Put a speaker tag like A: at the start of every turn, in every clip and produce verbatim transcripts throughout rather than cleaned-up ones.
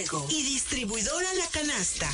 A: Juego y distribuidora La Canasta.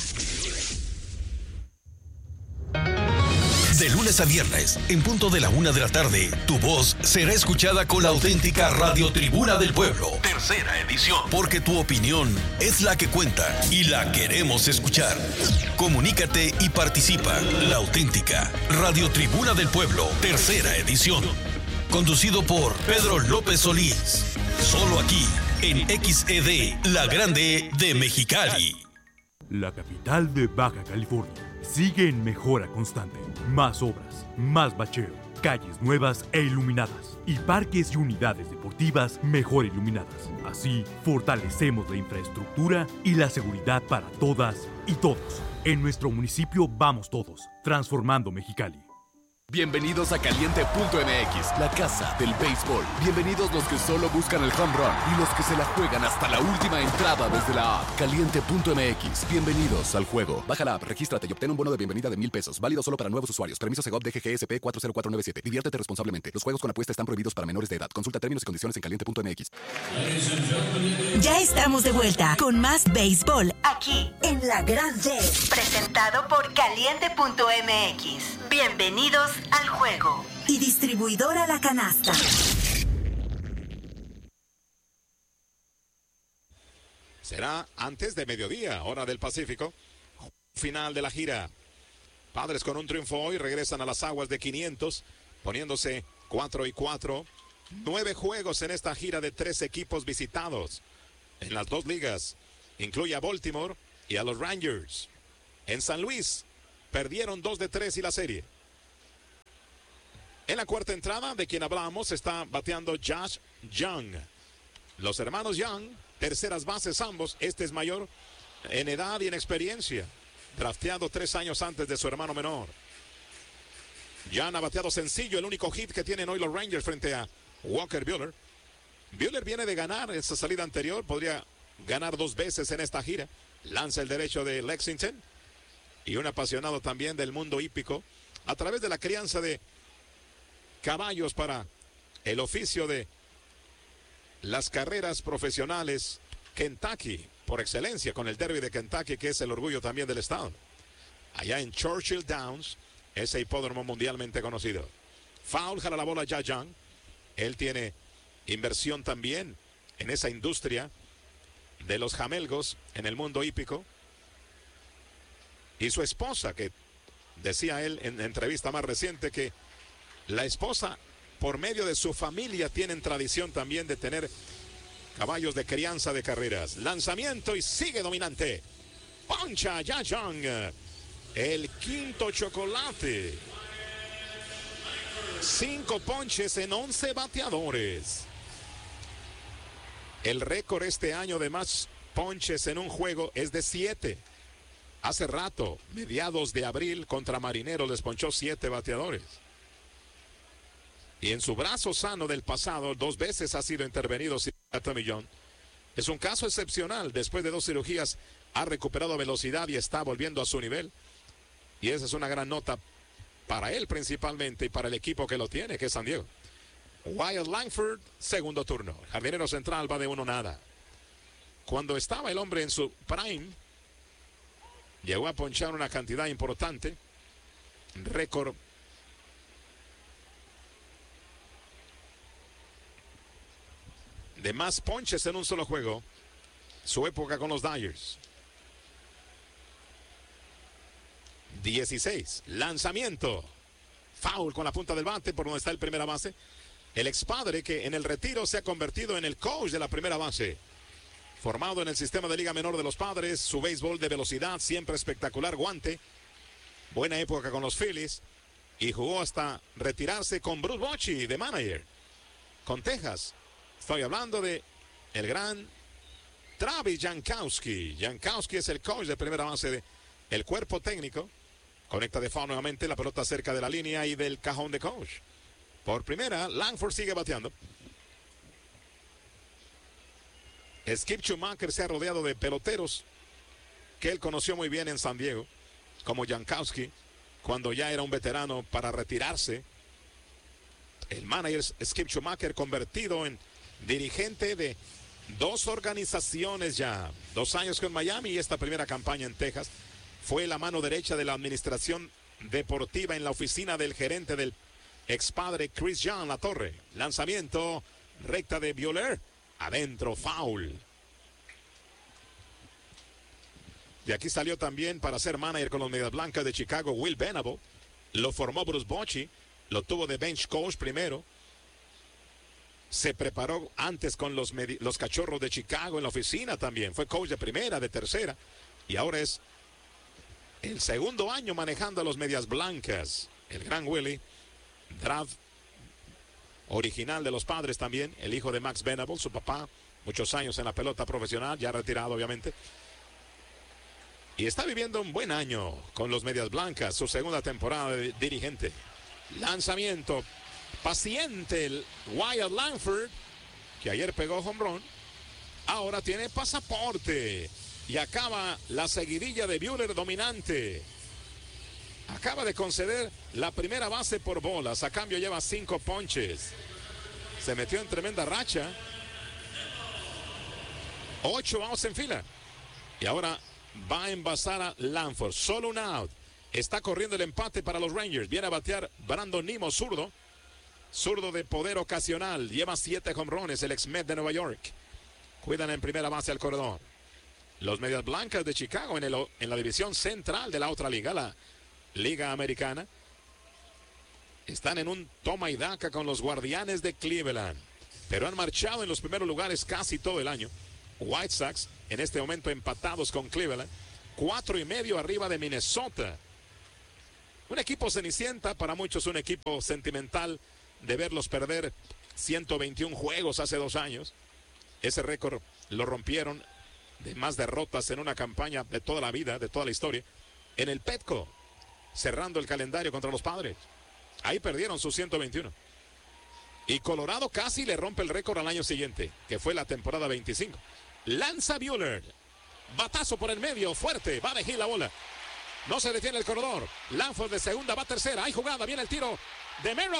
B: De lunes a viernes, en punto de la una de la tarde, tu voz será escuchada con la auténtica Radio Tribuna del Pueblo. Tercera edición. Porque tu opinión es la que cuenta y la queremos escuchar. Comunícate y participa. La auténtica Radio Tribuna del Pueblo. Tercera edición. Conducido por Pedro López Solís. Solo aquí, en X E D, la grande de Mexicali.
C: La capital de Baja California sigue en mejora constante. Más obras, más bacheo, calles nuevas e iluminadas y parques y unidades deportivas mejor iluminadas. Así, fortalecemos la infraestructura y la seguridad para todas y todos. En nuestro municipio vamos todos, transformando Mexicali.
D: Bienvenidos a Caliente punto M X, la casa del béisbol. Bienvenidos los que solo buscan el home run y los que se la juegan hasta la última entrada desde la app. Caliente punto M X, bienvenidos al juego. Baja la app, regístrate y obtén un bono de bienvenida de mil pesos. Válido solo para nuevos usuarios. Permiso Segov D G G S P cuatro cero cuatro nueve siete. Diviértete responsablemente. Los juegos con apuesta están prohibidos para menores de edad. Consulta términos y condiciones en Caliente punto M X.
A: Ya estamos de vuelta con más béisbol aquí en La Grande. Presentado por Caliente punto M X. Bienvenidos al juego. Y distribuidora La Canasta.
E: Será antes de mediodía, hora del Pacífico. Final de la gira. Padres con un triunfo hoy regresan a las aguas de quinientos, poniéndose cuatro y cuatro. Nueve juegos en esta gira de tres equipos visitados. En las dos ligas, incluye a Baltimore y a los Rangers. En San Luis, perdieron dos de tres y la serie. En la cuarta entrada, de quien hablamos, está bateando Josh Young. Los hermanos Young, terceras bases ambos. Este es mayor en edad y en experiencia. Drafteado tres años antes de su hermano menor. Young ha bateado sencillo, el único hit que tienen hoy los Rangers frente a Walker Buehler. Buehler viene de ganar esa salida anterior. Podría ganar dos veces en esta gira. Lanza el derecho de Lexington. Y un apasionado también del mundo hípico. A través de la crianza de caballos para el oficio de las carreras profesionales, Kentucky, por excelencia, con el derby de Kentucky, que es el orgullo también del estado. Allá en Churchill Downs, ese hipódromo mundialmente conocido. Foul, jala la bola ya Young. Él tiene inversión también en esa industria de los jamelgos en el mundo hípico. Y su esposa, que decía él en entrevista más reciente que la esposa, por medio de su familia, tienen tradición también de tener caballos de crianza de carreras. Lanzamiento y sigue dominante. Poncha ya Young. El quinto chocolate. Cinco ponches en once bateadores. El récord este año de más ponches en un juego es de siete. Hace rato, mediados de abril, contra Marineros les ponchó siete bateadores. Y en su brazo sano del pasado, dos veces ha sido intervenido Tommy John. Es un caso excepcional. Después de dos cirugías, ha recuperado velocidad y está volviendo a su nivel. Y esa es una gran nota para él principalmente y para el equipo que lo tiene, que es San Diego. Wyatt Langford, segundo turno. Jardinero central va de uno nada. Cuando estaba el hombre en su prime, llegó a ponchar una cantidad importante. Récord de más ponches en un solo juego. Su época con los Dodgers. dieciséis. Lanzamiento. Foul con la punta del bate por donde está el primera base. El expadre que en el retiro se ha convertido en el coach de la primera base. Formado en el sistema de Liga Menor de los Padres. Su béisbol de velocidad siempre espectacular. Guante. Buena época con los Phillies. Y jugó hasta retirarse con Bruce Bochy de manager. Con Texas. Estoy hablando de el gran Travis Jankowski. Jankowski es el coach de primera base de el cuerpo técnico. Conecta de foul nuevamente, la pelota cerca de la línea y del cajón de coach. Por primera, Langford sigue bateando. Skip Schumacher se ha rodeado de peloteros que él conoció muy bien en San Diego, como Jankowski, cuando ya era un veterano para retirarse. El manager Skip Schumacher convertido en dirigente de Dos organizaciones ya, dos años con Miami y esta primera campaña en Texas. Fue la mano derecha de la administración deportiva en la oficina del gerente del expadre Chris Young La Torre. Lanzamiento, recta de Buehler, adentro, foul. De aquí salió también para ser manager con los Medias Blancas de Chicago Will Venable. Lo formó Bruce Bochy, lo tuvo de bench coach primero. Se preparó antes con los, los Cachorros de Chicago en la oficina también. Fue coach de primera, de tercera. Y ahora es el segundo año manejando a los Medias Blancas. El gran Willie, draft original de los Padres también. El hijo de Max Venable, su papá. Muchos años en la pelota profesional, ya retirado obviamente. Y está viviendo un buen año con los Medias Blancas. Su segunda temporada de dirigente. Lanzamiento. Paciente el Wyatt Langford, que ayer pegó home run, ahora tiene pasaporte y acaba la seguidilla de Buehler dominante. Acaba de conceder la primera base por bolas, a cambio lleva cinco ponches. Se metió en tremenda racha. Ocho outs en fila. Y ahora va a envasar a Langford, solo un out. Está corriendo el empate para los Rangers. Viene a batear Brandon Nimmo, zurdo. Zurdo de poder ocasional, lleva siete jonrones, el ex-Met de Nueva York. Cuidan en primera base al corredor. Los Medias Blancas de Chicago en, el, en la división central de la otra liga, la Liga Americana, están en un toma y daca con los Guardianes de Cleveland, pero han marchado en los primeros lugares casi todo el año. White Sox en este momento empatados con Cleveland, cuatro y medio arriba de Minnesota. Un equipo cenicienta, para muchos un equipo sentimental, de verlos perder ciento veintiún juegos hace dos años. Ese récord lo rompieron de más derrotas en una campaña de toda la vida, de toda la historia, en el Petco, cerrando el calendario contra los Padres. Ahí perdieron sus ciento veintiuno. Y Colorado casi le rompe el récord al año siguiente, que fue la temporada veinticinco. Lanza Buehler, batazo por el medio, fuerte, va a dejar la bola. No se detiene el corredor. Langford de segunda, va tercera. Hay jugada, viene el tiro de Merrill.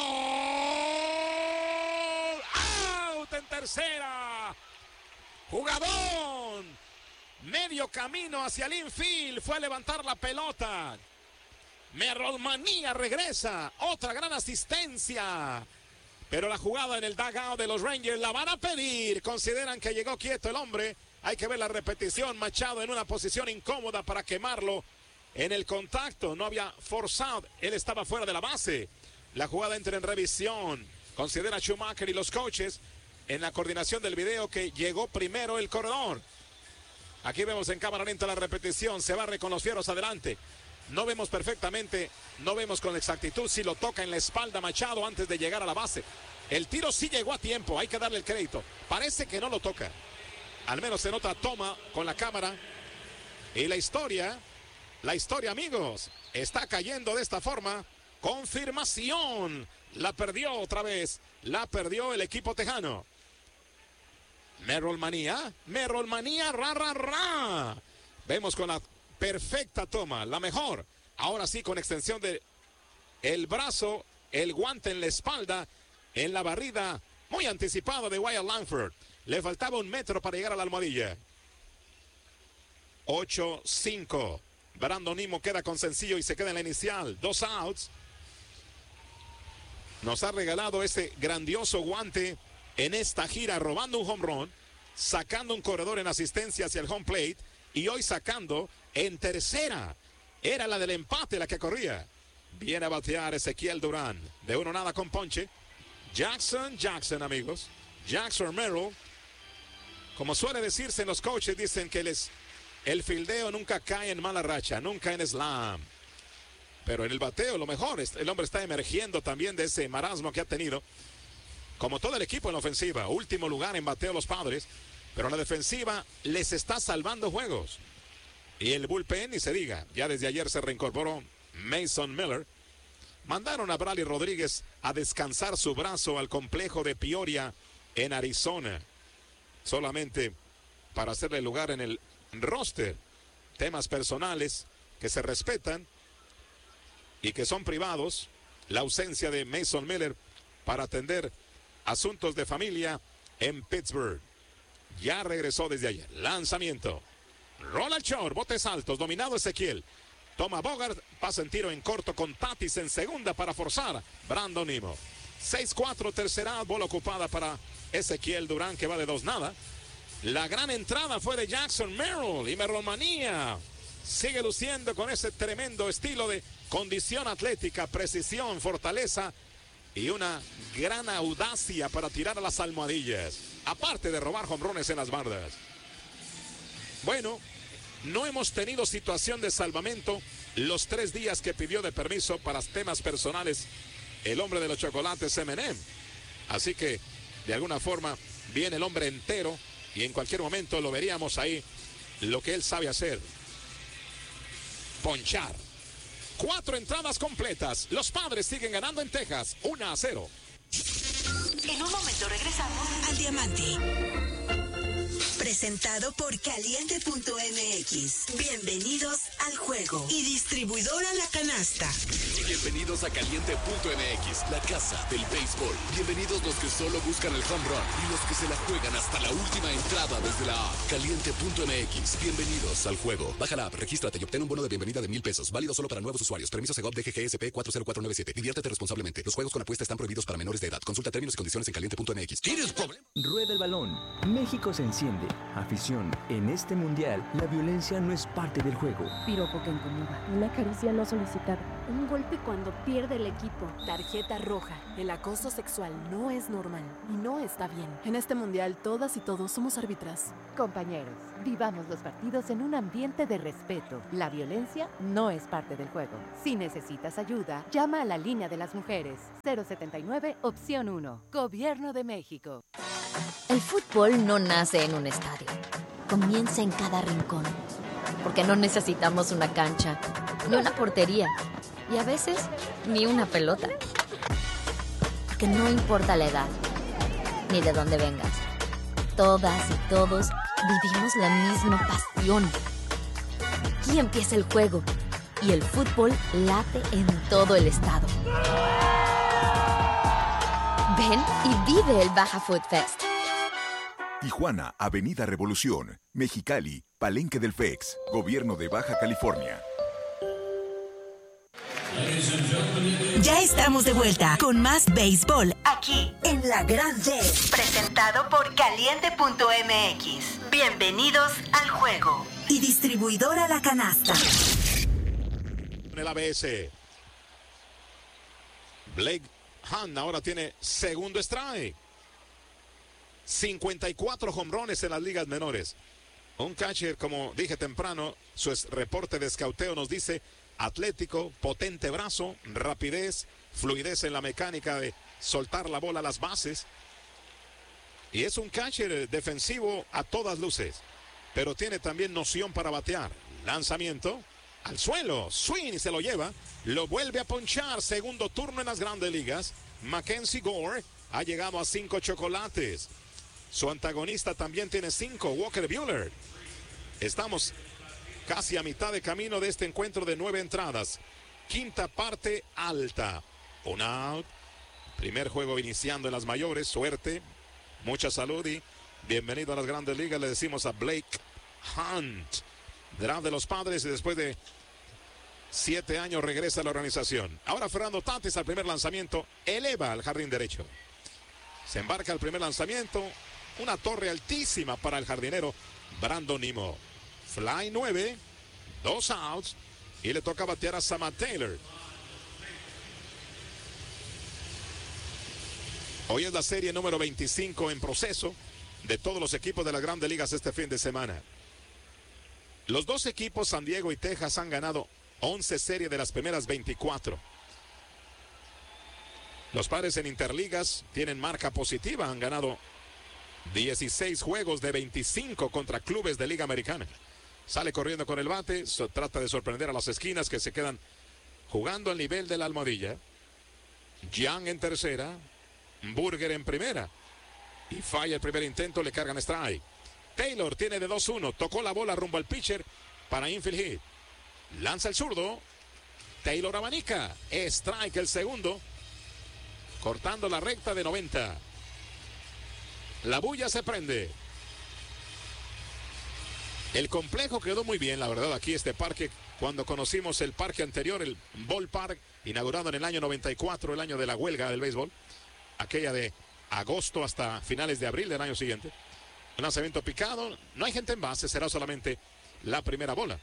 E: Out en tercera. Jugadón. Medio camino hacia el infield. Fue a levantar la pelota. Merrill Manía regresa. Otra gran asistencia. Pero la jugada en el dugout de los Rangers la van a pedir. Consideran que llegó quieto el hombre. Hay que ver la repetición. Machado en una posición incómoda para quemarlo. En el contacto, no había forzado, él estaba fuera de la base. La jugada entra en revisión. Considera Schumacher y los coaches en la coordinación del video que llegó primero el corredor. Aquí vemos en cámara lenta la repetición. Se barre con los fieros adelante. No vemos perfectamente, no vemos con exactitud si lo toca en la espalda Machado antes de llegar a la base. El tiro sí llegó a tiempo, hay que darle el crédito. Parece que no lo toca. Al menos en otra toma con la cámara. Y la historia... La historia, amigos, está cayendo de esta forma. Confirmación. La perdió otra vez. La perdió el equipo tejano. Merrill Manía. Merrill Manía. Ra, ra, ra. Vemos con la perfecta toma. La mejor. Ahora sí con extensión de el brazo. El guante en la espalda. En la barrida. Muy anticipada de Wyatt Langford. Le faltaba un metro para llegar a la almohadilla. ocho cinco. Brandon Nimmo queda con sencillo y se queda en la inicial. Dos outs. Nos ha regalado ese grandioso guante en esta gira, robando un home run, sacando un corredor en asistencia hacia el home plate y hoy sacando en tercera. Era la del empate la que corría. Viene a batear Ezequiel Durán. De uno nada con ponche. Jackson, Jackson, amigos. Jackson Merrill. Como suele decirse en los coaches, dicen que les... El fildeo nunca cae en mala racha, nunca en slam. Pero en el bateo lo mejor, el hombre está emergiendo también de ese marasmo que ha tenido. Como todo el equipo en la ofensiva, último lugar en bateo los Padres. Pero en la defensiva les está salvando juegos. Y el bullpen, ni se diga, ya desde ayer se reincorporó Mason Miller. Mandaron a Bradley Rodríguez a descansar su brazo al complejo de Peoria en Arizona. Solamente para hacerle lugar en el roster. Temas personales que se respetan y que son privados. La ausencia de Mason Miller para atender asuntos de familia en Pittsburgh. ya regresó desde ayer. Lanzamiento. Rola el short, botes altos, dominado Ezequiel. Toma Bogart, pasa en tiro en corto con Tatis en segunda para forzar Brandon Nimmo. seis cuatro, tercera, bola ocupada para Ezequiel Durán, que va de dos nada. La gran entrada fue de Jackson Merrill y Merrill Manía sigue luciendo con ese tremendo estilo de condición atlética, precisión, fortaleza y una gran audacia para tirar a las almohadillas, aparte de robar jonrones en las bardas. Bueno, no hemos tenido situación de salvamento los tres días que pidió de permiso para temas personales el hombre de los chocolates M and M. Así que, de alguna forma, viene el hombre entero y en cualquier momento lo veríamos ahí, lo que él sabe hacer. Ponchar. Cuatro entradas completas. Los Padres siguen ganando en Texas, uno a cero.
A: En un momento regresamos al Diamante. Presentado por Caliente punto M X. Bienvenidos al juego. Y distribuidora La Canasta.
D: Bienvenidos a Caliente punto M X, la casa del béisbol. Bienvenidos los que solo buscan el home run y los que se la juegan hasta la última entrada desde la app. Caliente punto M X. Bienvenidos al juego. Baja la app, regístrate y obtén un bono de bienvenida de mil pesos. Válido solo para nuevos usuarios. Permiso Segov D G G S P cuatro cero cuatro nueve siete. Diviértete responsablemente. Los juegos con apuesta están prohibidos para menores de edad. Consulta términos y condiciones en Caliente punto M X. ¿Tienes problema?
F: Rueda el balón. México se enciende. Afición, en este mundial, la violencia no es parte del juego.
G: Piropo que incomoda. Una caricia no solicitada. Un golpe cuando pierde el equipo. Tarjeta roja. El acoso sexual no es normal y no está bien. En este mundial, todas y todos somos árbitras.
H: Compañeros, vivamos los partidos en un ambiente de respeto. La violencia no es parte del juego. Si necesitas ayuda, llama a la línea de las mujeres. cero setenta y nueve, opción uno. Gobierno de México.
I: El fútbol no nace en un estadio. Comienza en cada rincón. Porque no necesitamos una cancha, ni una portería, y a veces ni una pelota. Porque no importa la edad, ni de dónde vengas. Todas y todos vivimos la misma pasión. Aquí empieza el juego, y el fútbol late en todo el estado. Ven y vive el Baja Food Fest.
J: Tijuana, Avenida Revolución, Mexicali, Palenque del F E X, Gobierno de Baja California.
A: Ya estamos de vuelta con más béisbol aquí en La Gran Red. Presentado por Caliente punto M X. Bienvenidos al juego. Y distribuidora La Canasta.
E: En el A B S. Blake Hunt ahora tiene segundo strike. cincuenta y cuatro jonrones en las ligas menores. Un catcher, como dije temprano, su reporte de escauteo nos dice atlético, potente brazo, rapidez, fluidez en la mecánica de soltar la bola a las bases. Y es un catcher defensivo a todas luces, pero tiene también noción para batear. Lanzamiento al suelo, swing y se lo lleva, lo vuelve a ponchar. Segundo turno en las grandes ligas. Mackenzie Gore ha llegado a cinco chocolates. Su antagonista también tiene cinco, Walker Buehler. Estamos casi a mitad de camino de este encuentro de nueve entradas. Quinta parte alta. Un out. Primer juego iniciando en las mayores. Suerte, mucha salud y bienvenido a las grandes ligas. Le decimos a Blake Hunt. Draft de los Padres y después de siete años regresa a la organización. Ahora Fernando Tatis al primer lanzamiento. Eleva al jardín derecho. Se embarca el primer lanzamiento. Una torre altísima para el jardinero Brandon Nimmo. Fly nueve, dos outs y le toca batear a Samad Taylor. Hoy es la serie número veinticinco en proceso de todos los equipos de las grandes ligas este fin de semana. Los dos equipos, San Diego y Texas, han ganado once series de las primeras veinticuatro. Los Padres en interligas tienen marca positiva, han ganado dieciséis juegos de veinticinco contra clubes de Liga Americana. Sale corriendo con el bate, so, trata de sorprender a las esquinas que se quedan jugando al nivel de la almohadilla. Young en tercera, Burger en primera. Y falla el primer intento, le cargan strike. Taylor tiene de dos uno, tocó la bola rumbo al pitcher para infield hit. Lanza el zurdo, Taylor abanica, strike el segundo, cortando la recta de noventa. La bulla se prende. El complejo quedó muy bien, la verdad, aquí este parque, cuando conocimos el parque anterior, el Ballpark, inaugurado en el año noventa y cuatro, el año de la huelga del béisbol, aquella de agosto hasta finales de abril del año siguiente. Un lanzamiento picado, no hay gente en base, será solamente la primera bola.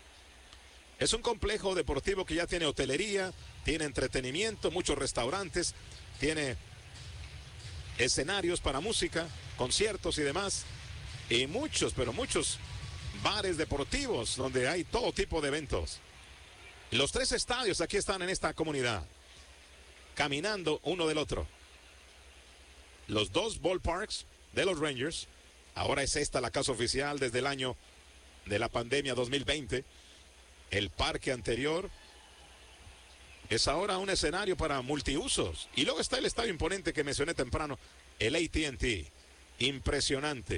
E: Es un complejo deportivo que ya tiene hotelería, tiene entretenimiento, muchos restaurantes, tiene escenarios para música, conciertos y demás, y muchos, pero muchos bares deportivos donde hay todo tipo de eventos. Los tres estadios aquí están en esta comunidad, caminando uno del otro. Los dos ballparks de los Rangers, ahora es esta la casa oficial desde el año de la pandemia dos mil veinte. El parque anterior es ahora un escenario para multiusos. Y luego está el estadio imponente que mencioné temprano, el A T and T. Impresionante.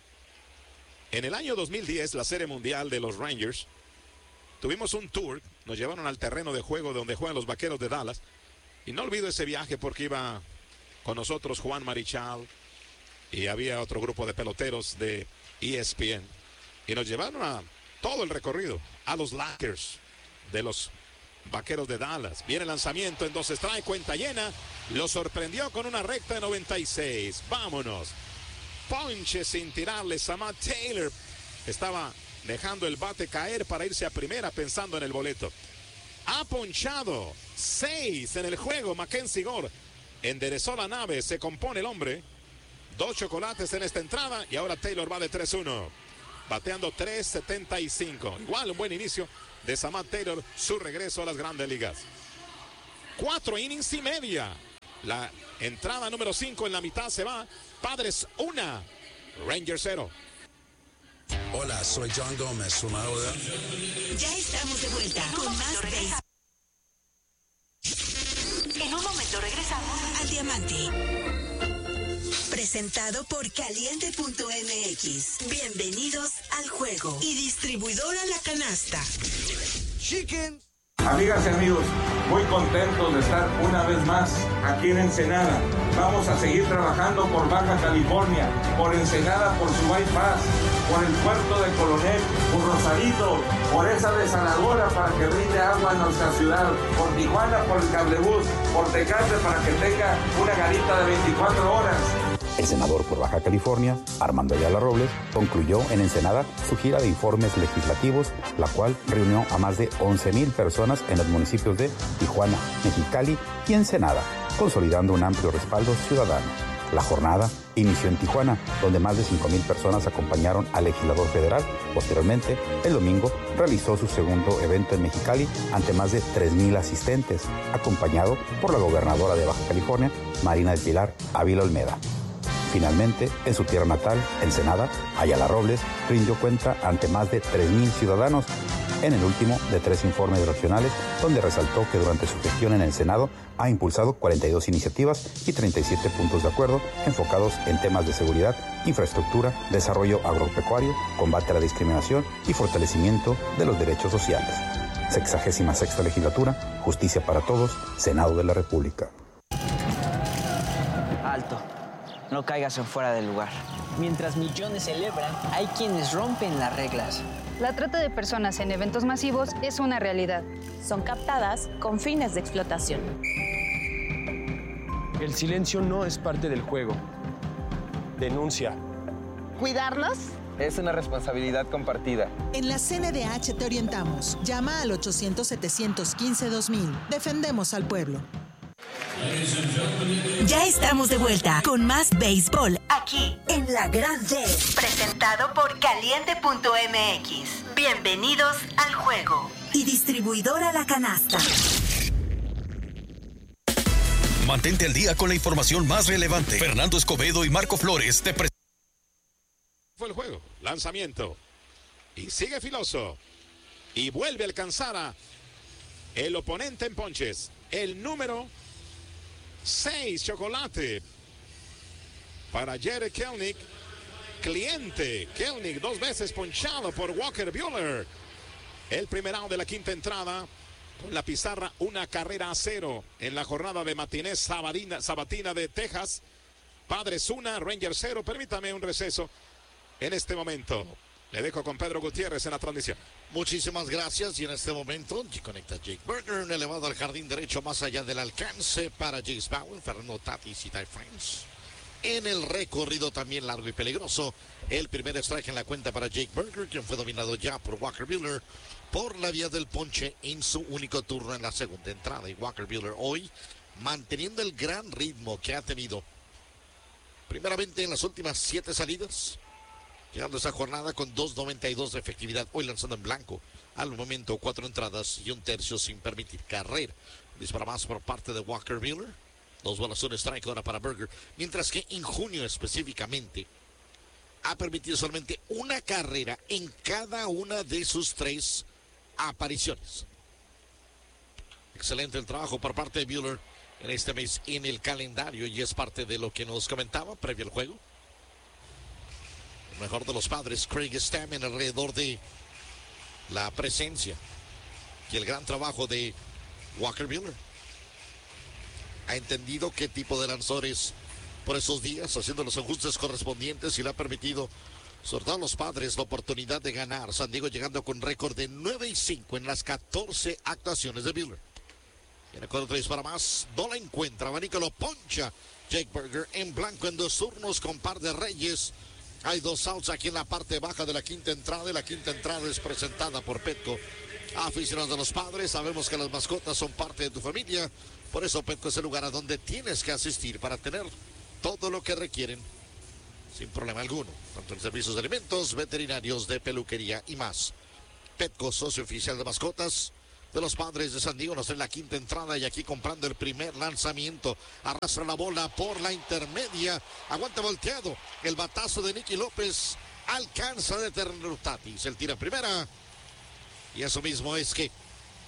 E: En el año dos mil diez, la Serie Mundial de los Rangers, tuvimos un tour, nos llevaron al terreno de juego donde juegan los Vaqueros de Dallas. Y no olvido ese viaje porque iba con nosotros Juan Marichal y había otro grupo de peloteros de E S P N. Y nos llevaron a todo el recorrido, a los Lakers de los Vaqueros de Dallas. Viene el lanzamiento en dos strike, cuenta llena. Lo sorprendió con una recta de noventa y seis. Vámonos. Ponche sin tirarle. Samad Taylor estaba dejando el bate caer para irse a primera pensando en el boleto. Ha ponchado seis en el juego. Mackenzie Gore enderezó la nave. Se compone el hombre. Dos chocolates en esta entrada y ahora Taylor va de tres uno. Bateando tres setenta y cinco. Igual un buen inicio de Samad Taylor, su regreso a las grandes ligas. Cuatro innings y media. La entrada número cinco en la mitad se va. Padres una, Rangers cero.
K: Hola, soy John Gómez, sumador.
A: Ya estamos de vuelta con más béisbol. En un momento regresamos al Diamante. Presentado por Caliente punto M X. Bienvenidos al juego. Y distribuidora La Canasta.
L: Chicken. Amigas y amigos, muy contentos de estar una vez más aquí en Ensenada. Vamos a seguir trabajando por Baja California, por Ensenada, por su bypass, por el puerto de Coronel, por Rosarito, por esa desaladora para que brinde agua a nuestra ciudad, por Tijuana, por el cablebús, por Tecate para que tenga una garita de veinticuatro horas.
M: El senador por Baja California, Armando Ayala Robles, concluyó en Ensenada su gira de informes legislativos, la cual reunió a más de once mil personas en los municipios de Tijuana, Mexicali y Ensenada, consolidando un amplio respaldo ciudadano. La jornada inició en Tijuana, donde más de cinco mil personas acompañaron al legislador federal. Posteriormente, el domingo, realizó su segundo evento en Mexicali ante más de tres mil asistentes, acompañado por la gobernadora de Baja California, Marina del Pilar Ávila Olmeda. Finalmente, en su tierra natal, Ensenada, Ayala Robles rindió cuenta ante más de tres mil ciudadanos en el último de tres informes direccionales, donde resaltó que durante su gestión en el Senado ha impulsado cuarenta y dos iniciativas y treinta y siete puntos de acuerdo enfocados en temas de seguridad, infraestructura, desarrollo agropecuario, combate a la discriminación y fortalecimiento de los derechos sociales. Sexagésima sexta legislatura, justicia para todos, Senado de la República.
N: Alto. No caigas en fuera del lugar. Mientras millones celebran, hay quienes rompen las reglas.
O: La trata de personas en eventos masivos es una realidad.
P: Son captadas con fines de explotación.
Q: El silencio no es parte del juego. Denuncia.
R: ¿Cuidarlos?
S: Es una responsabilidad compartida.
T: En la C N D H te orientamos. Llama al ochocientos, setecientos quince, dos mil. Defendemos al pueblo.
A: Ya estamos de vuelta con más béisbol aquí en La Gran Red, presentado por Caliente punto M X. Bienvenidos al juego. Y distribuidora La Canasta.
B: Mantente al día con la información más relevante. Fernando Escobedo y Marco Flores te presentan.
E: Fue el juego, lanzamiento. Y sigue filoso. Y vuelve a alcanzar a el oponente en ponches. El número seis, chocolate para Jared Kelenic, cliente. Kelenic dos veces ponchado por Walker Buehler. El primer out de la quinta entrada con la pizarra, una carrera a cero en la jornada de matinés sabatina, sabatina de Texas. Padres una, Rangers cero. Permítame un receso en este momento. Le dejo con Pedro Gutiérrez en la transmisión.
R: Muchísimas gracias. Y en este momento conecta Jake Burger, un elevado al jardín derecho más allá del alcance para Jace Bowen, Fernando Tatis y Ty France. En el recorrido también largo y peligroso. El primer strike en la cuenta para Jake Burger, quien fue dominado ya por Walker Buehler por la vía del ponche en su único turno en la segunda entrada. Y Walker Buehler hoy manteniendo el gran ritmo que ha tenido primeramente en las últimas siete salidas, llegando a esa jornada con dos noventa y dos de efectividad, hoy lanzando en blanco al momento cuatro entradas y un tercio sin permitir carrera. Dispara más por parte de Walker Buehler, dos bolas, un strike ahora para Burger, mientras que en junio específicamente ha permitido solamente una carrera en cada una de sus tres apariciones. Excelente el trabajo por parte de Buehler en este mes en el calendario, y es parte de lo que nos comentaba previo al juego. El mejor de los padres, Craig Stammen, alrededor de la presencia y el gran trabajo de Walker Buehler. Ha entendido qué tipo de lanzadores por esos días, haciendo los ajustes correspondientes, y le ha permitido, sobre todo a los padres, la oportunidad de ganar. San Diego llegando con récord de nueve y cinco en las catorce actuaciones de Buehler. Viene con otro disparo más, no la encuentra, abanico lo poncha Jake Burger en blanco en dos turnos con par de Reyes. Hay dos outs aquí en la parte baja de la quinta entrada, y la quinta entrada es presentada por Petco. Aficionados de los padres, sabemos que las mascotas son parte de tu familia, por eso Petco es el lugar a donde tienes que asistir para tener todo lo que requieren sin problema alguno, tanto en servicios de alimentos, veterinarios, de peluquería y más. Petco, socio oficial de mascotas de los padres de San Diego, nos trae la quinta entrada, y aquí comprando el primer lanzamiento, arrastra la bola por la intermedia, aguanta volteado, el batazo de Nicky López alcanza de detener Tatis, el tira primera, y eso mismo es que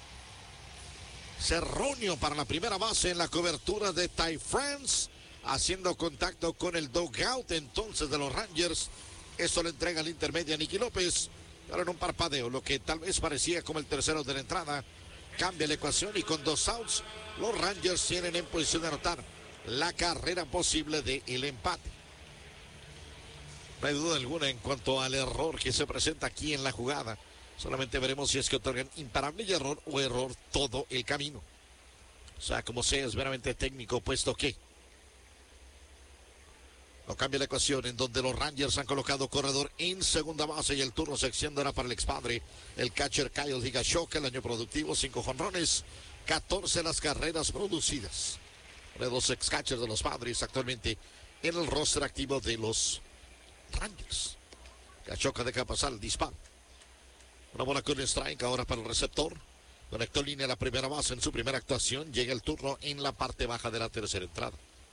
R: Cerronio para la primera base en la cobertura de Ty France, haciendo contacto con el dugout entonces de los Rangers. Eso le entrega la intermedia a Nicky López, pero en un parpadeo, lo que tal vez parecía como el tercero de la entrada, cambia la ecuación, y con dos outs, los Rangers tienen en posición de anotar la carrera posible del empate. No hay duda alguna en cuanto al error que se presenta aquí en la jugada. Solamente veremos si es que otorgan imparable y error, o error todo el camino. O sea, como sea, es meramente técnico, puesto que no cambia la ecuación, en donde los Rangers han colocado corredor en segunda base, y el turno se extiende ahora para el expadre, el catcher Kyle Higashioka. El año productivo, cinco jonrones, catorce las carreras producidas. Uno de los ex catchers de los padres actualmente en el roster activo de los Rangers. Higashioka deja pasar el disparo. Una bola con strike ahora para el receptor. Conectó línea a la primera base en su primera actuación. Llega el turno en la parte baja de la tercera entrada.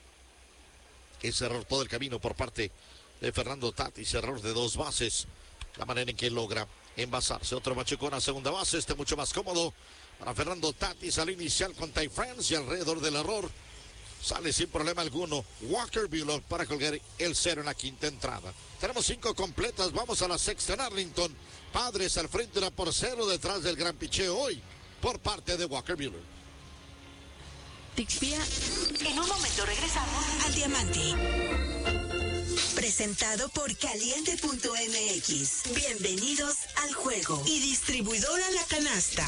R: Ese error todo el camino por parte de Fernando Tatis, error de dos bases, la manera en que logra envasarse. Otro machucón a segunda base, este mucho más cómodo para Fernando Tatis al inicial con Ty France, y alrededor del error sale sin problema alguno Walker Buehler para colgar el cero en la quinta entrada. Tenemos cinco completas, vamos a la sexta en Arlington. Padres al frente, una por cero detrás del gran picheo hoy por parte de Walker Buehler.
A: Tixpia. En un momento regresamos al Diamante. Presentado por Caliente punto M X. Bienvenidos al juego. Y distribuidora La Canasta.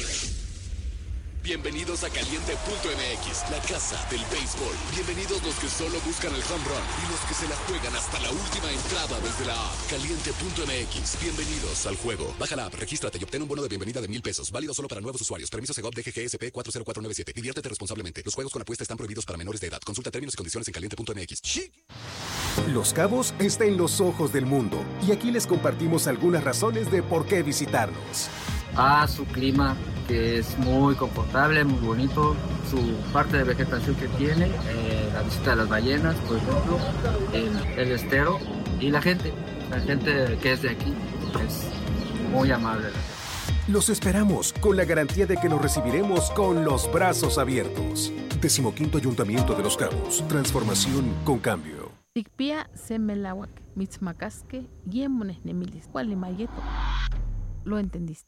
D: Bienvenidos a Caliente punto M X, la casa del béisbol. Bienvenidos los que solo buscan el home run y los que se la juegan hasta la última entrada desde la app. Caliente punto M X, bienvenidos al juego. Baja la app, regístrate y obtén un bono de bienvenida de mil pesos. Válido solo para nuevos usuarios. Permiso Segov D G G S P cuatro cero cuatro nueve siete. Diviértete responsablemente. Los juegos con apuesta están prohibidos para menores de edad. Consulta términos y condiciones en Caliente punto M X.
U: Los Cabos está en los ojos del mundo, y aquí les compartimos algunas razones de por qué visitarnos.
V: A su clima, que es muy confortable, muy bonito, su parte de vegetación que tiene, eh, la visita de las ballenas, por ejemplo, el, el estero, y la gente, la gente que es de aquí, es muy amable.
U: Los esperamos con la garantía de que los recibiremos con los brazos abiertos. Decimoquinto Ayuntamiento de Los Cabos, transformación con cambio.
W: Tikpia semelawak, mitzmacasque, yemones nemilis, cualimayeto. ¿Lo entendiste?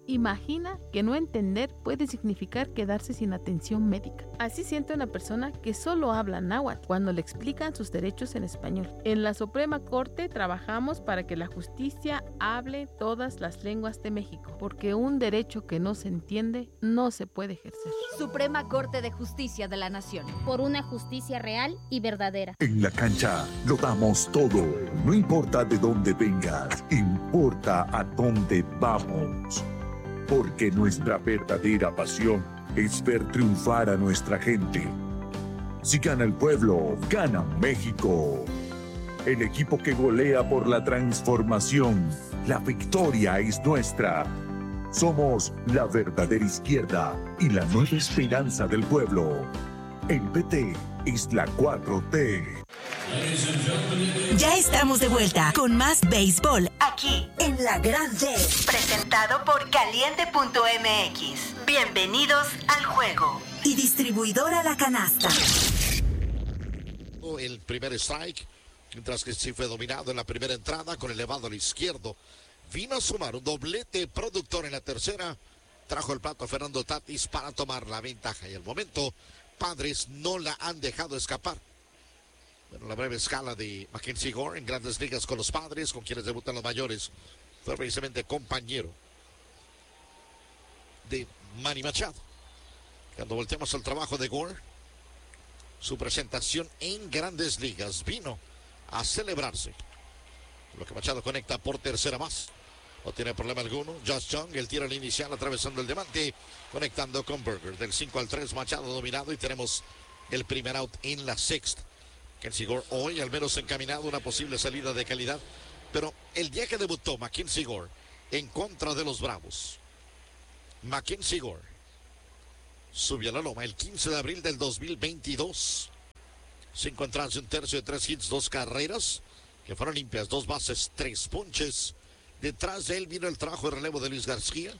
W: Imagina que no entender puede significar quedarse sin atención médica. Así siente una persona que solo habla náhuatl cuando le explican sus derechos en español. En la Suprema Corte trabajamos para que la justicia hable todas las lenguas de México, porque un derecho que no se entiende no se puede ejercer.
C: Suprema Corte de Justicia de la Nación. Por una justicia real y verdadera.
F: En la cancha lo damos todo. No importa de dónde vengas, importa a dónde vamos. Porque nuestra verdadera pasión es ver triunfar a nuestra gente. Si gana el pueblo, gana México. El equipo que golea por la transformación. La victoria es nuestra. Somos la verdadera izquierda y la nueva esperanza del pueblo. El P T es la cuatro T.
A: Ya estamos de vuelta con más béisbol aquí en La Gran D, presentado por Caliente punto M X. Bienvenidos al juego. Y distribuidora La Canasta.
R: El primer strike, mientras que sí fue dominado en la primera entrada con elevado al izquierdo. Vino a sumar un doblete productor en la tercera. Trajo el plato Fernando Tatis para tomar la ventaja. Y al momento, Padres no la han dejado escapar. Bueno, la breve escala de Mackenzie Gore en Grandes Ligas con los Padres, con quienes debutan los mayores. Fue precisamente compañero de Manny Machado. Cuando volteamos al trabajo de Gore, su presentación en Grandes Ligas vino a celebrarse. Lo que Machado conecta por tercera más. No tiene problema alguno. Josh Jung, el tiro al inicial atravesando el diamante, conectando con Berger. Del cinco al tres, Machado dominado y tenemos el primer out en la sexta. Mackenzie Gore hoy al menos encaminado a una posible salida de calidad. Pero el día que debutó Mackenzie Gore en contra de los Bravos, Mackenzie Gore subió a la loma el quince de abril del dos mil veintidós. Cinco entradas, un tercio de tres hits, dos carreras que fueron limpias, dos bases, tres ponches. Detrás de él vino el trabajo de relevo de Luis García,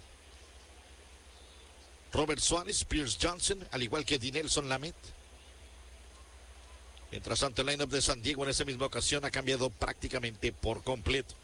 R: Robert Suárez, Pierce Johnson, al igual que Dinelson Lamet. Mientras tanto, el line-up de San Diego en esa misma ocasión ha cambiado prácticamente por completo.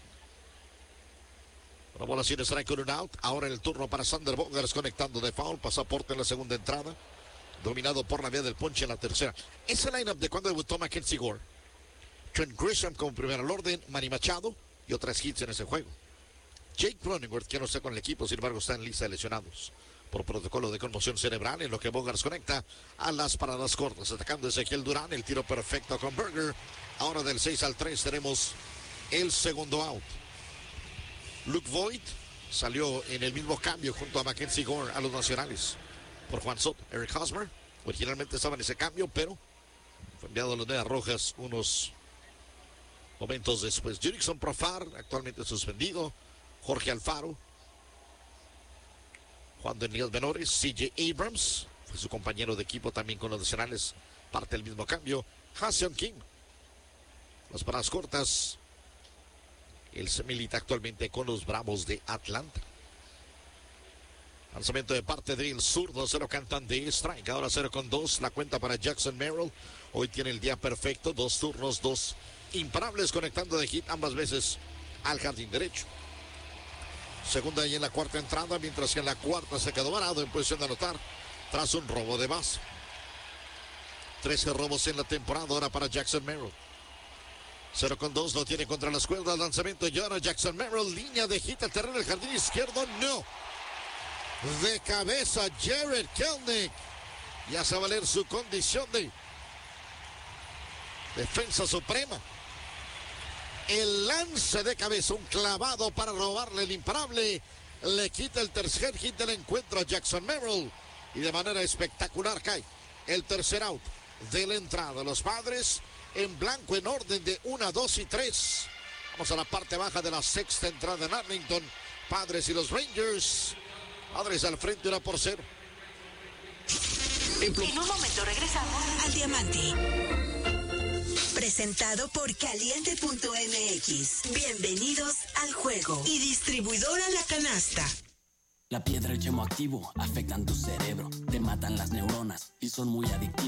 R: Una bola sin strike con un out. Ahora el turno para Sander Bogaerts conectando de foul. Pasaporte en la segunda entrada. Dominado por la vía del ponche en la tercera. Ese line-up de cuando debutó Mackenzie Gore. Trent Grisham como primero al orden. Manny Machado y otras hits en ese juego. Jake Cronenworth, que no está con el equipo, sin embargo está en lista de lesionados por protocolo de conmoción cerebral, en lo que Bogaerts conecta a las paradas cortas, atacando Ezequiel Durán, el tiro perfecto con Berger. Ahora del seis al tres tenemos el segundo out. Luke Voigt salió en el mismo cambio junto a Mackenzie Gore a los nacionales por Juan Soto. Eric Hosmer originalmente estaba en ese cambio, pero fue enviado a los Medias Rojas unos momentos después. Jurickson Profar, actualmente suspendido. Jorge Alfaro, Juan de Niels Menores, C J Abrams, fue su compañero de equipo también con los nacionales, parte del mismo cambio. Ha-Seong Kim, las paradas cortas, él se milita actualmente con los Bravos de Atlanta. Lanzamiento de parte del zurdo, cero cantan de strike, ahora cero con dos, la cuenta para Jackson Merrill. Hoy tiene el día perfecto, dos turnos, dos imparables conectando de hit ambas veces al jardín derecho. Segunda y en la cuarta entrada, mientras que en la cuarta se quedó varado en posición de anotar tras un robo de base. trece robos en la temporada ahora para Jackson Merrill. cero con dos, lo tiene contra las cuerdas, lanzamiento y ahora Jackson Merrill, línea de hit al terreno del jardín izquierdo, no. De cabeza Jared Kelenic, y hace valer su condición de defensa suprema. El lance de cabeza, un clavado para robarle el imparable. Le quita el tercer hit del encuentro a Jackson Merrill. Y de manera espectacular cae el tercer out de la entrada. Los Padres en blanco en orden de uno, dos y tres. Vamos a la parte baja de la sexta entrada en Arlington. Padres y los Rangers. Padres al frente, una por cero.
A: En un momento regresamos al Diamante. Presentado por Caliente punto M X. Bienvenidos al juego. Y distribuidora La Canasta.
G: La piedra y el yemo activo afectan tu cerebro, te matan las neuronas y son muy adictivos.